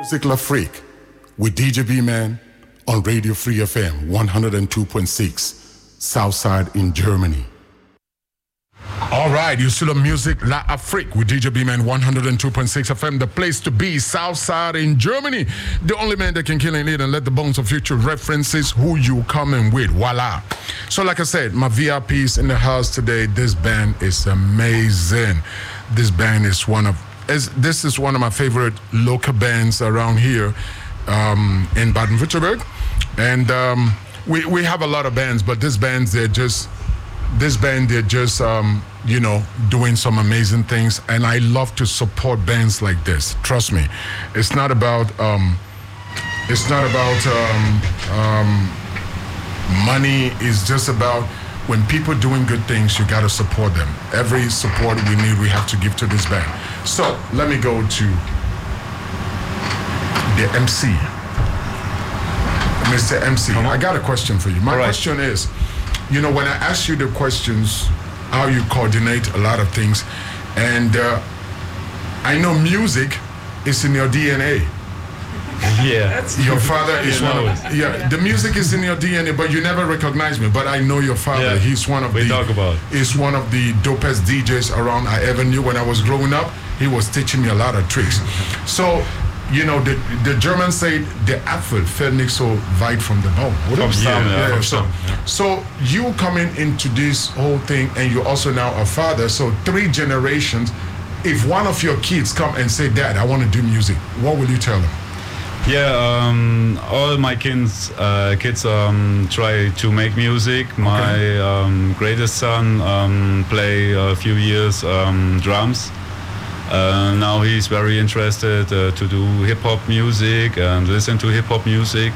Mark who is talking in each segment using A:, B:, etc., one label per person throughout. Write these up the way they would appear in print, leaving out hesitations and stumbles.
A: Music La Freak with DJ B-Man on Radio Free FM 102.6, Southside in Germany. All right, you still on Music La Afrique with DJ B-Man 102.6 FM, the place to be, Southside in Germany. The only man that can kill and lead and let the bones of future references who you coming with. Voila. So like I said, my VIPs in the house today. This band is amazing. This band is this is one of my favorite local bands around here in Baden-Württemberg. And we have a lot of bands, but this band, they're just doing some amazing things, and I love to support bands like this. Trust me, it's not about money. It's just about when people doing good things, you gotta support them. Every support we need, we have to give to this band. So let me go to the MC, Mr. MC. I got a question for you. My question is, when I ask you the questions, how you coordinate a lot of things, and I know music is in your DNA.
B: Yeah.
A: Your father is the music is in your DNA, but you never recognize me. But I know your father.
B: Yeah.
A: He's one of He's one of the dopest DJs around I ever knew. When I was growing up, he was teaching me a lot of tricks. So, the Germans say the Apfel fällt nicht so weit from the bone. So you coming into this whole thing, and you're also now a father. So 3 generations. If one of your kids come and say, "Dad, I want to do music," what will you tell them?
B: Yeah, all my kids try to make music. My greatest son play a few years drums. Now he's very interested to do hip-hop music and listen to hip-hop music.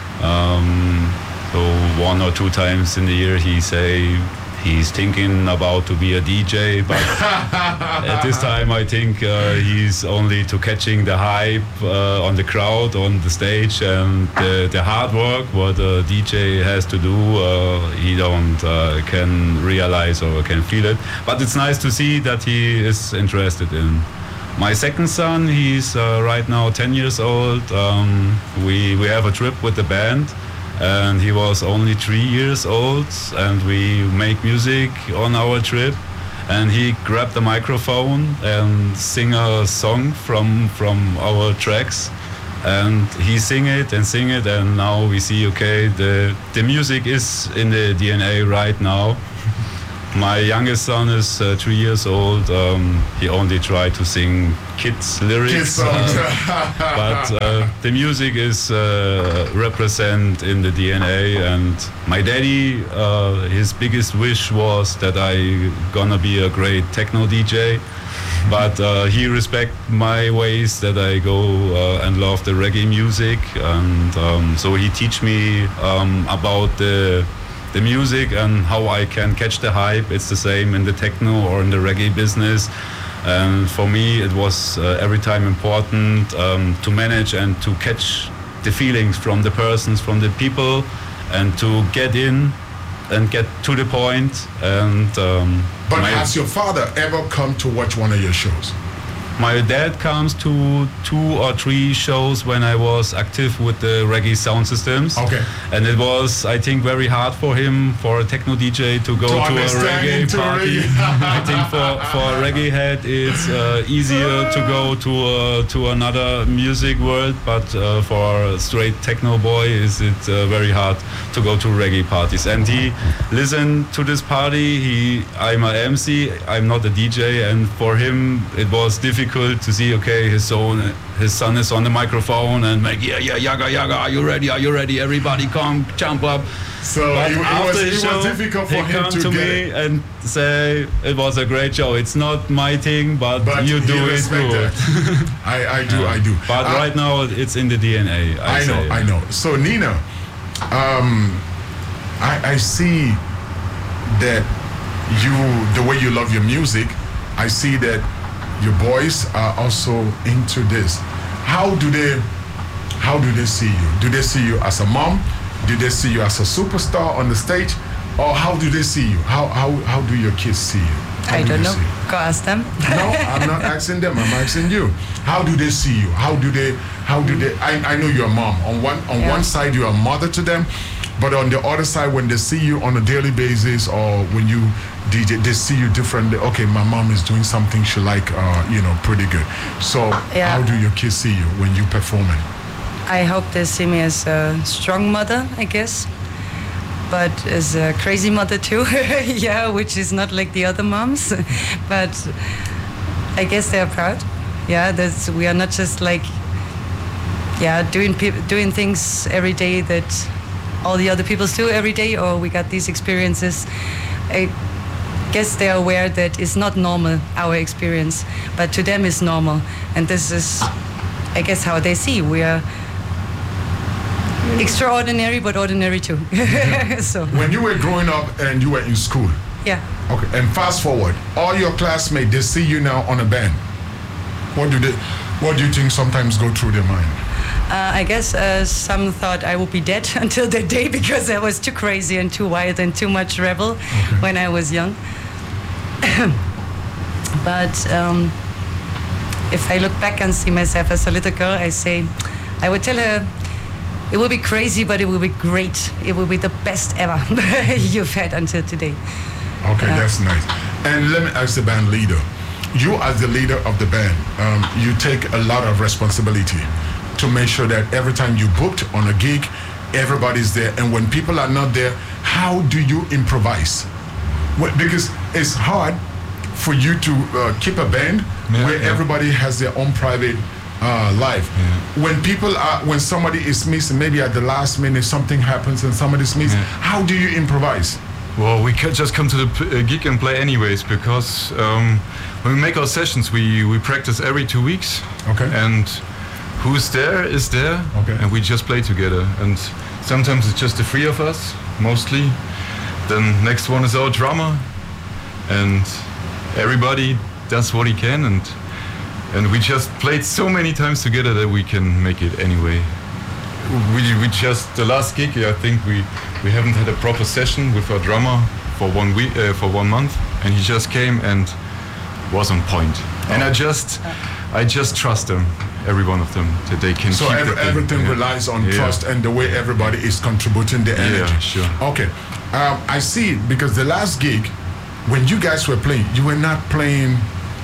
B: So 1 or 2 times in the year he say he's thinking about to be a DJ, but at this time I think he's only to catching the hype on the crowd, on the stage, and the hard work what a DJ has to do, he don't can realize or can feel it. But it's nice to see that he is interested in. My second son, he's right now 10 years old. We have a trip with the band. And he was only 3 years old, and we make music on our trip. And he grabbed the microphone and sing a song from our tracks, and he sing it, and now we see the music is in the DNA right now. My youngest son is 3 years old. He only tried to sing kids lyrics, but the music is represent in the DNA. And my daddy, his biggest wish was that I gonna be a great techno DJ, but he respect my ways that I go and love the reggae music, and so he teach me about the music and how I can catch the hype. It's the same in the techno or in the reggae business. And for me, it was every time important to manage and to catch the feelings from the persons, from the people, and to get in and get to the point. And
A: but has your father ever come to watch one of your shows?
B: My dad comes to 2 or 3 shows when I was active with the reggae sound systems.
A: Okay.
B: And it was, I think, very hard for him, for a techno DJ, to go to a reggae party. I think for a reggae head, it's easier to go to another music world, but for a straight techno boy, it's very hard to go to reggae parties. And he listened to this party. I'm an MC, I'm not a DJ, and for him, it was difficult to see, his son is on the microphone and make, yaga, are you ready, everybody come, jump up.
A: So it was difficult for him to
B: me and say, it was a great show. It's not my thing, but you do it good.
A: I do.
B: But right now, it's in the DNA.
A: I know. So Nina, I see that the way you love your music, I see that your boys are also into this. How do they see you? Do they see you as a mom? Do they see you as a superstar on the stage? Or how do they see you? How do your kids see you? How
C: I
A: do
C: don't
A: you
C: know.
A: see?
C: Go ask them.
A: No, I'm not asking them. I'm asking you. How do they see you? How do they? I know you're a mom. On one side, you're a mother to them, but on the other side, when they see you on a daily basis or when you DJ, they see you differently. Okay, my mom is doing something she like, pretty good. So how do your kids see you when you performing?
C: I hope they see me as a strong mother, I guess, but as a crazy mother too. Yeah, which is not like the other moms, but I guess they are proud. Yeah, we are not just like doing things every day that all the other people do every day, or we got these experiences. I guess they're aware that it's not normal, our experience, but to them it's normal, and this is, I guess, how they see we are. Extraordinary, but ordinary too. So
A: when you were growing up and you were in school, okay, and fast forward, all your classmates, they see you now on a band. What do you think sometimes go through their mind?
C: I guess some thought I would be dead until that day because I was too crazy and too wild and too much rebel when I was young. But if I look back and see myself as a little girl, I would tell her, it will be crazy, but it will be great. It will be the best ever you've had until today.
A: Okay, that's nice. And let me ask the band leader. You as the leader of the band, you take a lot of responsibility to make sure that every time you booked on a gig, everybody's there. And when people are not there, how do you improvise? Because it's hard for you to keep a band where everybody has their own private life. When somebody is missing, maybe at the last minute something happens and somebody's missing, how do you improvise?
B: Well, we can just come to the gig and play anyways, because when we make our sessions, we practice every 2 weeks.
A: Okay.
B: And who's there is there.
A: Okay.
B: And we just play together. And sometimes it's just the three of us, mostly. Then next one is our drummer, and everybody does what he can, and we just played so many times together that we can make it anyway. We just, the last gig, I think we haven't had a proper session with our drummer for 1 week, for 1 month, and he just came and was on point. And I just trust them, every one of them, that they can
A: so
B: keep
A: everything relies on trust and the way everybody is contributing the energy.
B: Yeah, sure.
A: Okay, I see, because the last gig, when you guys were playing, you were not playing,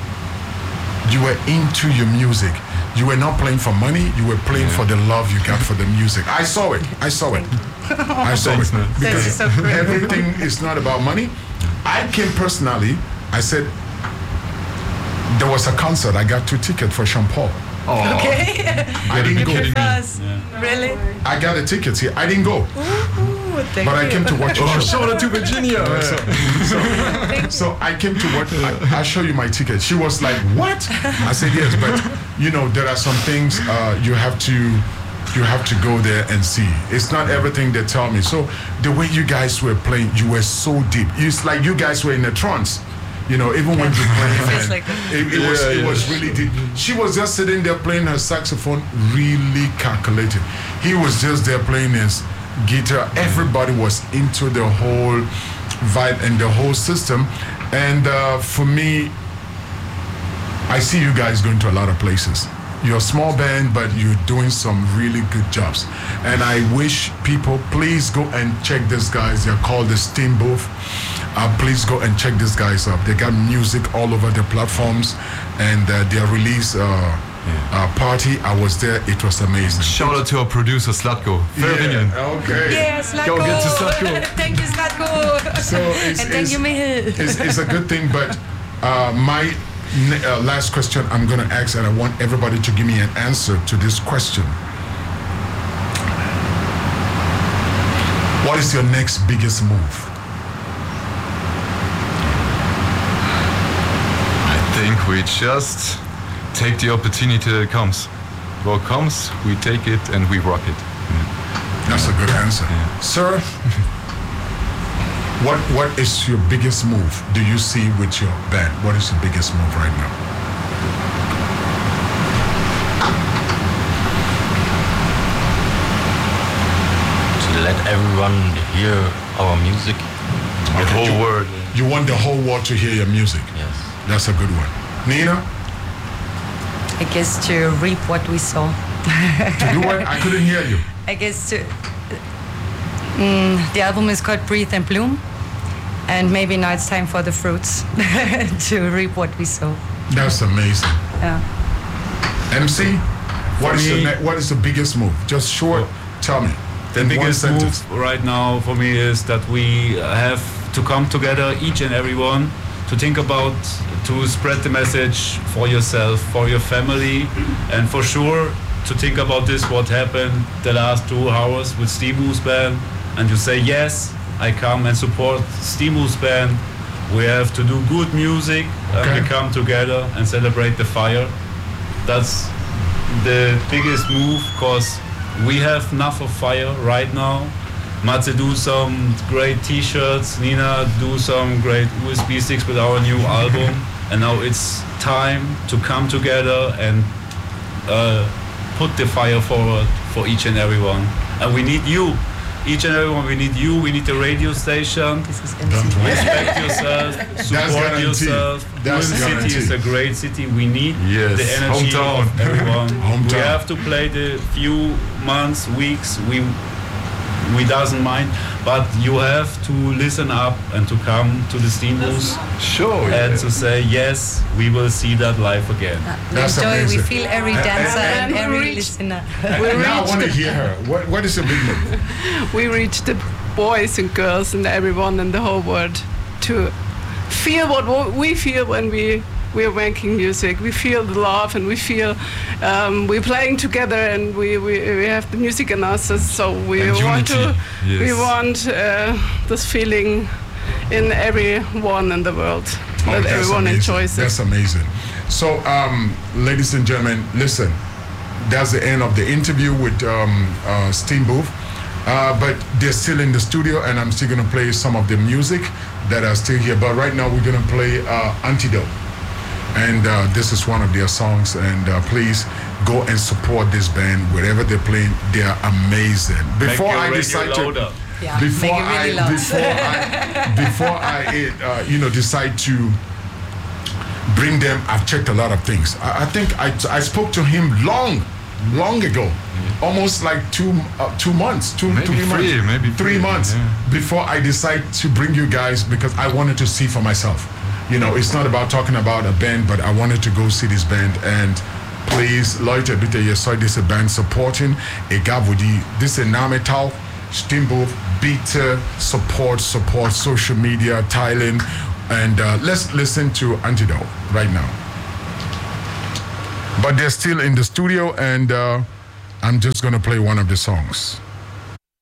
A: you were into your music. You were not playing for money, you were playing for the love you got for the music. I saw it.
B: Thanks, man.
A: Because
C: so great.
A: everything is not about money. I came personally, I said, there was a concert, I got 2 tickets for Sean Paul.
B: Oh,
C: Okay.
A: I didn't go.
C: Really?
A: I got the tickets here. I didn't go.
C: Ooh, thank
A: But I
C: you.
A: came to watch your show.
B: shout out to Virginia.
A: So I came to watch. I show you my ticket. She was like, "What?" I said, "Yes, but there are some things you have to go there and see. It's not everything they tell me." So the way you guys were playing, you were so deep. It's like you guys were in a trance. Even when you playing,
C: Feels like that.
A: it was really deep. She was just sitting there playing her saxophone, really calculated. He was just there playing his guitar. Everybody was into the whole vibe and the whole system. And for me, I see you guys going to a lot of places. You're a small band, but you're doing some really good jobs. And I wish people, please go and check these guys. They're called the Steam Booth. Please go and check these guys up. They got music all over the platforms, and their release party, I was there. It was amazing.
B: Shout out to our producer, Slatko. Fair
A: Okay.
C: Yes, Slatko.
B: Go get to Slatko.
C: Thank you, Slatko.
A: So
C: And thank you, Michel.
A: it's a good thing, but my last question I'm going to ask, and I want everybody to give me an answer to this question. What is your next biggest move?
B: I think we just take the opportunity that comes. What comes, we take it and we rock it.
A: That's a good answer. Sir, what is your biggest move do you see with your band? What is your biggest move right now?
D: To let everyone hear our music The whole world.
A: You want the whole world to hear your music.
D: Yes.
A: That's a good one. Nina?
C: I guess to reap what we sow.
A: To do what? I couldn't hear you.
C: I guess to. The album is called Breathe and Bloom, and maybe now it's time for the fruits to reap what we sow.
A: That's amazing.
C: Yeah.
A: MC, what is the biggest move? Just short, tell me.
B: The biggest move right now for me is that we have to come together, each and every one, to think about, to spread the message for yourself, for your family, and for sure to think about this, what happened the last 2 hours with Stimu's band, and you say, yes, I come and support Stimu's band. We have to do good music, and we come together and celebrate the fire. That's the biggest move, because we have enough of fire right now. Matze do some great t-shirts, Nina do some great USB sticks with our new album, and now it's time to come together and put the fire forward for each and everyone. And we need you, each and everyone. We need you, we need the radio station.
C: This is
B: Respect yourself, support yourself. The city is a great city. We need the energy of everyone. We have to play the few months, weeks, we doesn't mind, but you have to listen up and to come to the Steambooth.
D: Sure.
B: And to say, yes, we will see that live again.
A: That's
C: enjoy,
A: amazing.
C: we feel every dancer and every listener.
A: Now I want to hear her. What is the big move?
E: We reach the boys and girls and everyone in the whole world to feel what we feel when we're making music. We feel the love, and we feel we're playing together, and we have the music in us. So we
D: and
E: want
D: unity.
E: we want this feeling in everyone in the world, that everyone enjoys it.
A: That's amazing. So, ladies and gentlemen, listen. That's the end of the interview with Stimbooth. But they're still in the studio, and I'm still going to play some of the music that are still here. But right now, we're going to play Antidote. And this is one of their songs. And please go and support this band wherever they're playing. They are amazing. Before I decide to, before I decide to bring them, I've checked a lot of things. I think I spoke to him long ago, almost like 2 months, maybe 3 months before I decide to bring you guys, because I wanted to see for myself. It's not about talking about a band, but I wanted to go see this band. And please, Leute, bitte, ihr sollt diese Band supporten, egal wo die, diese Name taucht, Stimbooth, bitte support social media, teilen, and let's listen to Antidote right now. But they're still in the studio, and I'm just gonna play one of the songs.